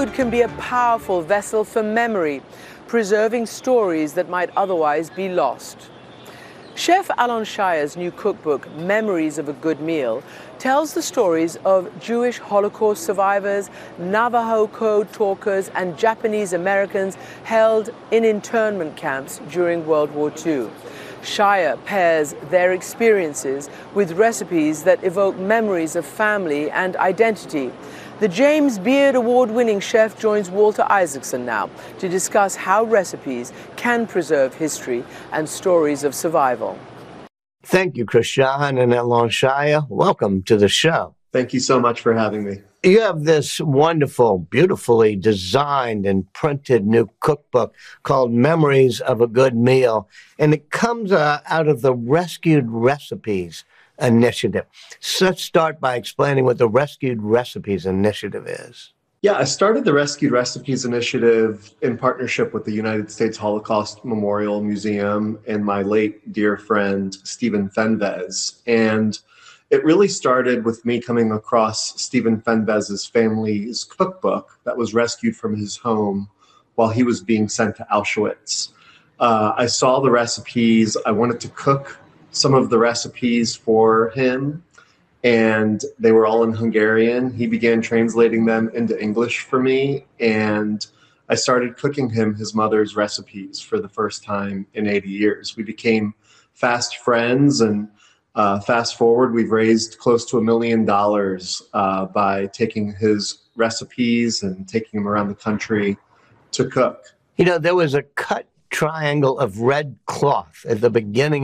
Food can be a powerful vessel for memory, preserving stories that might otherwise be lost. Chef Alon Shaya's new cookbook, Memories of a Good Meal, tells the stories of Jewish Holocaust survivors, Navajo code talkers, and Japanese Americans held in internment camps during World War II. Shaya pairs their experiences with recipes that evoke memories of family and identity. The James Beard Award-winning chef joins Walter Isaacson now to discuss how recipes can preserve history and stories of survival. Thank you, Christian and Alon Shaya. Welcome to the show. Thank you so much for having me. You have this wonderful, beautifully designed and printed new cookbook called Memories of a Good Meal, and it comes out of the Rescued Recipes Initiative. So let's start by explaining what the Rescued Recipes Initiative is. Yeah, I started the Rescued Recipes Initiative in partnership with the United States Holocaust Memorial Museum and my late dear friend, Stephen Fenves. And it really started with me coming across Stephen Fenves' family's cookbook that was rescued from his home while he was being sent to Auschwitz. I saw the recipes. I wanted to cook some of the recipes for him, and they were all in Hungarian. He began translating them into English for me, and I started cooking him his mother's recipes for the first time in 80 years. We became fast friends, and fast forward, we've raised close to $1 million by taking his recipes and taking them around the country to cook. You know, there was a cut triangle of red cloth at the beginning